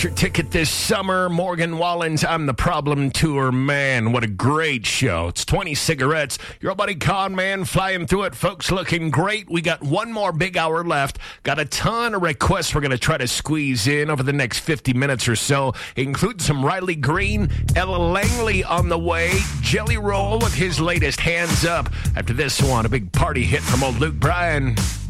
Your ticket this summer, Morgan Wallen's I'm the Problem Tour. Man, what a great show. It's 20 cigarettes. Your buddy Con Man flying through it. Folks looking great. We got one more big hour left. Got a ton of requests we're going to try to squeeze in over the next 50 minutes or so. Include some Riley Green, Ella Langley on the way, Jelly Roll with his latest Hands Up. After this one, a big party hit from old Luke Bryan.